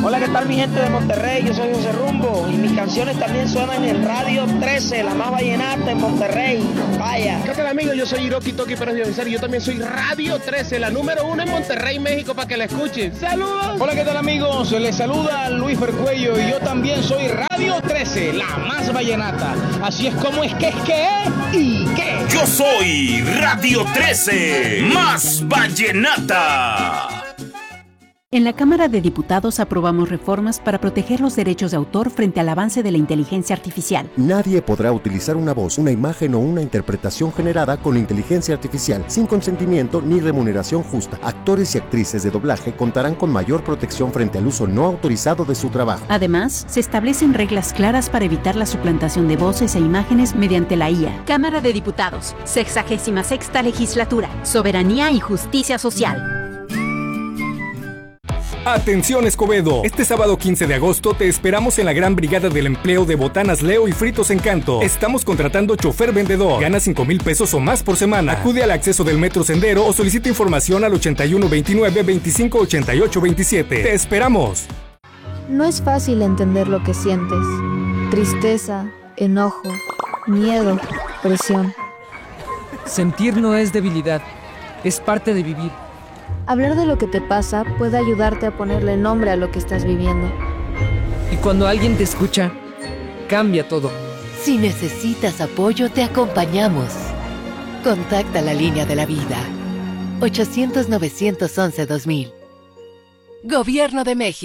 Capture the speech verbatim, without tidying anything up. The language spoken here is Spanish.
Hola, ¿qué tal mi gente de Monterrey? Yo soy José Rumbo y mis canciones también suenan en Radio trece, la más vallenata en Monterrey. Vaya. ¿Qué tal amigos? Yo soy Hiroki Toki Pérez de Avisar y yo también soy Radio trece, la número uno en Monterrey, México, para que la escuchen. ¡Saludos! Hola, ¿qué tal amigos? Les saluda Luis Percuello y yo también soy Radio trece, la más vallenata. Así es como es que es que es y qué. Yo soy Radio trece, más vallenata. En la Cámara de Diputados aprobamos reformas para proteger los derechos de autor frente al avance de la inteligencia artificial. Nadie podrá utilizar una voz, una imagen o una interpretación generada con inteligencia artificial sin consentimiento ni remuneración justa. Actores y actrices de doblaje contarán con mayor protección frente al uso no autorizado de su trabajo. Además, se establecen reglas claras para evitar la suplantación de voces e imágenes mediante la I A. Cámara de Diputados, sexagésima sexta legislatura, soberanía y justicia social. Atención Escobedo, este sábado quince de agosto te esperamos en la gran brigada del empleo de Botanas Leo y Fritos Encanto. Estamos contratando chofer vendedor. Gana cinco mil pesos o más por semana. Acude al acceso del Metro Sendero o solicita información al ochenta y uno veintinueve veinticinco ochenta y ocho veintisiete. ¡Te esperamos! No es fácil entender lo que sientes. Tristeza, enojo, miedo, presión. Sentir no es debilidad, es parte de vivir. Hablar de lo que te pasa puede ayudarte a ponerle nombre a lo que estás viviendo. Y cuando alguien te escucha, cambia todo. Si necesitas apoyo, te acompañamos. Contacta la línea de la vida. ochocientos, novecientos once, dos mil. Gobierno de México.